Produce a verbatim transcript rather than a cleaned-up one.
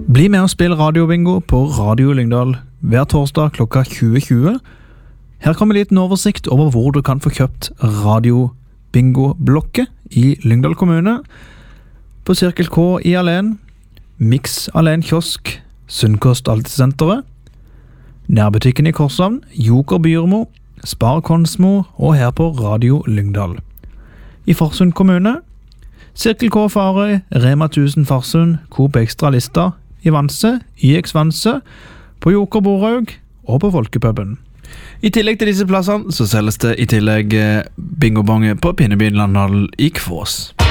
Bli med og spill radiobingo på Radio Lyngdal hver torsdag klokka tjue tjue. Her kommer en liten oversikt over hvor du kan få kjøpt radiobingo-blokket i Lyngdal kommune. På Cirkel K i Alen, Mix Alen Kiosk, Sunnkost Altesenteret, Nærbutikken i Korshavn, Joker Byrmo, Spar Konsmo og her på Radio Lyngdal. I Farsund kommune, Cirkel K Farøy, Rema tusen Farsund, Coop Extra Lista, i Vanse, I X Vanse, på Joker Borhaug og på Folkepuben. I tillegg til disse plassene så selges det i tillegg bingobonge på Pinnebyen Landhandel i Kvås.